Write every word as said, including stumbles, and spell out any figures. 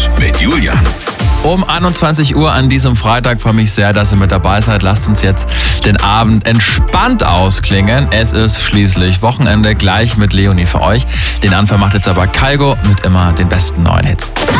Hits mit Julian. Um einundzwanzig Uhr an diesem Freitag freue mich sehr, dass ihr mit dabei seid. Lasst uns jetzt den Abend entspannt ausklingen. Es ist schließlich Wochenende, gleich mit Leonie für euch. Den Anfang macht jetzt aber Kygo mit immer den besten neuen Hits.